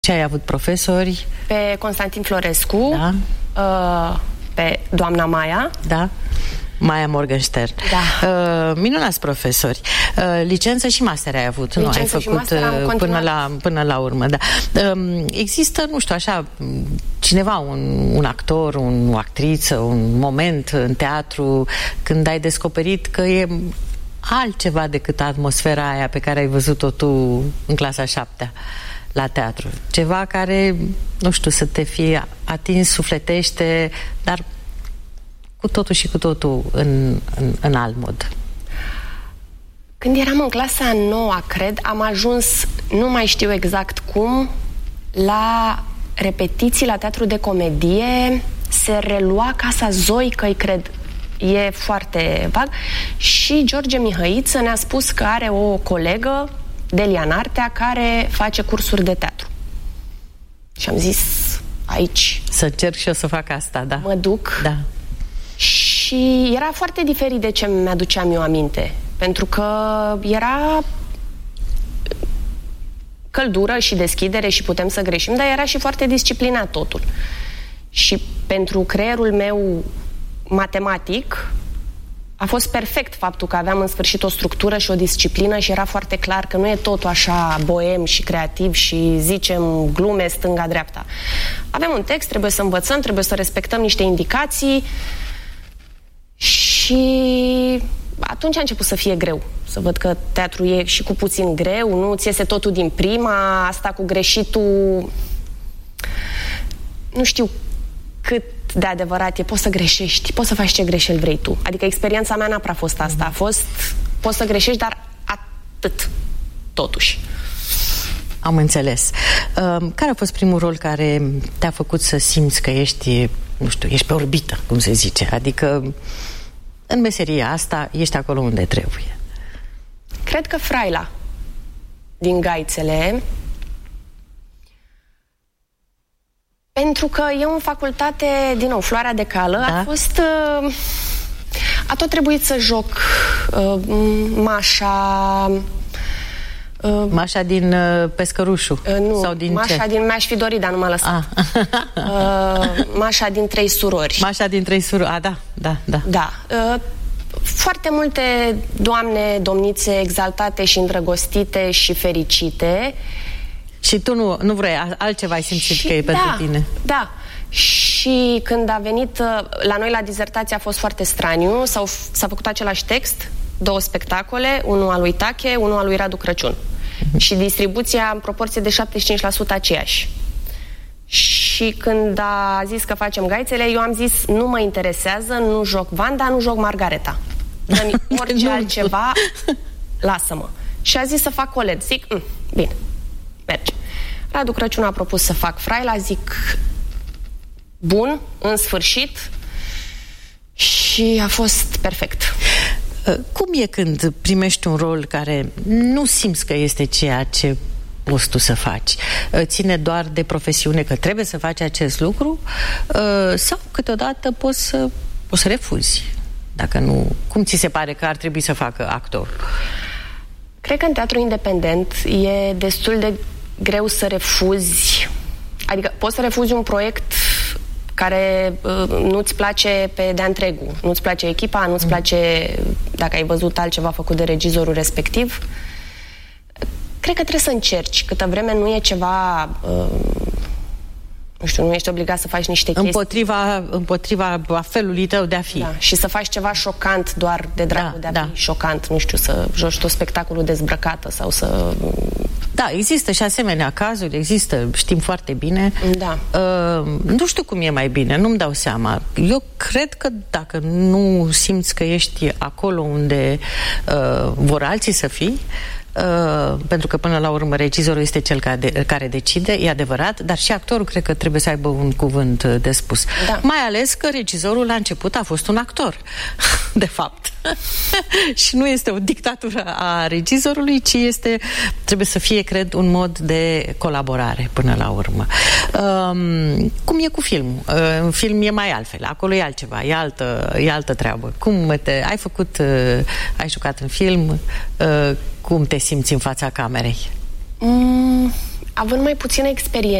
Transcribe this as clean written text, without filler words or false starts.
Ce ai avut profesori? Pe Constantin Florescu, da. Pe doamna Maia. Da. Maia Morgenstern. Da. Minunați profesori. Licență și master ai avut, nu? Ai făcut până la urmă, da. Există, nu știu, așa, cineva, un actor, o actriță, un moment în teatru când ai descoperit că e altceva decât atmosfera aia pe care ai văzut-o tu în clasa 7-a la teatru. Ceva care, nu știu, să te fie atins sufletește, dar cu totul și cu totul în alt mod. Când eram în clasa 9-a, cred, am ajuns, nu mai știu exact cum, la repetiții la teatru de comedie, se relua Casa Zoicăi, cred, e foarte vag, și George Mihăiță ne-a spus că are o colegă, Delia Nartea, care face cursuri de teatru. Și am zis, aici... Să încerc și eu să fac asta, da. Mă duc. Da. Și era foarte diferit de ce mi-aduceam eu aminte. Pentru că era căldură și deschidere și putem să greșim, dar era și foarte disciplinat totul. Și pentru creierul meu matematic a fost perfect faptul că aveam în sfârșit o structură și o disciplină și era foarte clar că nu e totul așa boem și creativ și zicem glume stânga-dreapta. Avem un text, trebuie să învățăm, trebuie să respectăm niște indicații și atunci a început să fie greu. Să văd că teatru e și cu puțin greu, nu ți iese totul din prima, asta cu greșitul... Nu știu cât de adevărat e, poți să greșești, poți să faci ce greșeli vrei tu. Adică experiența mea n-a prea fost asta. A fost, poți să greșești, dar atât, totuși. Am înțeles. Care a fost primul rol care te-a făcut să simți că ești, nu știu, ești pe orbită, cum se zice? Adică în meseria asta ești acolo unde trebuie. Cred că Fraila din Gaițele, pentru că eu în facultate, din nou, Floarea de Cală, da? A fost... a tot trebuit să joc Mașa... Mașa din Pescărușu? Nu, sau din Mașa ce? din Mi-aș fi dorit, dar nu m-a lăsat. Mașa din Trei Surori. Mașa din Trei Surori, da. Da. Foarte multe doamne, domnițe exaltate și îndrăgostite și fericite. Și tu nu vrei, altceva ai simțit și, că e pentru tine. Da. Și când a venit la noi la dizertație a fost foarte straniu. S-a făcut același text, 2 spectacole, unul al lui Tache, unul al lui Radu Crăciun. Și distribuția în proporție de 75% aceeași. Și când a zis că facem Gaițele, eu am zis, nu mă interesează, nu joc Vanda, nu joc Margareta. Dă-mi orice altceva, lasă-mă. Și a zis să fac Colet. Zic, bine, merge. Radu Crăciun a propus să fac Fraila, zic, bun, în sfârșit, și a fost perfect. Cum e când primești un rol care nu simți că este ceea ce poți tu să faci? Ține doar de profesiune că trebuie să faci acest lucru? Sau câteodată poți să refuzi? Dacă nu, cum ți se pare că ar trebui să facă actor? Cred că în teatru independent e destul de greu să refuzi. Adică poți să refuzi un proiect care nu-ți place pe de-a întregul. Nu-ți place echipa, nu-ți place dacă ai văzut altceva făcut de regizorul respectiv. Cred că trebuie să încerci. Câtă vreme nu e ceva... nu știu, nu ești obligat să faci niște chestii... Împotriva felului tău de a fi. Da, și să faci ceva șocant doar de dragul de a fi șocant. Nu știu, să joci tot spectacolul dezbrăcată sau să... Da, există și asemenea cazuri, există, știm foarte bine. Da. Nu știu cum e mai bine, nu-mi dau seama. Eu cred că dacă nu simți că ești acolo unde vor alții să fii, pentru că până la urmă regizorul este cel care decide, e adevărat, dar și actorul cred că trebuie să aibă un cuvânt de spus. Da. Mai ales că regizorul la început a fost un actor, de fapt. Și nu este o dictatură a regizorului, ci trebuie să fie, cred, un mod de colaborare până la urmă. Cum e cu filmul? În film e mai altfel, acolo e altceva, e altă treabă. Ai jucat în film, cum te simți în fața camerei? având mai puțină experiență,